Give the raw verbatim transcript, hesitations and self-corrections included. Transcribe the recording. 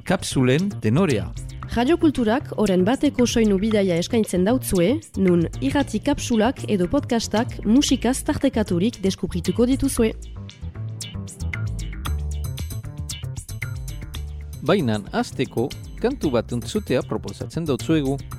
kapsulen tenorea. Radio Kulturak oren bateko soinu bidaia eskaintzen dautzue, nun irrati kapsulak edo podcastak musikaz tartekaturik deskubrituko dituzue. Bainan hasteko kantu bat entzutea proposatzen dautzuegu.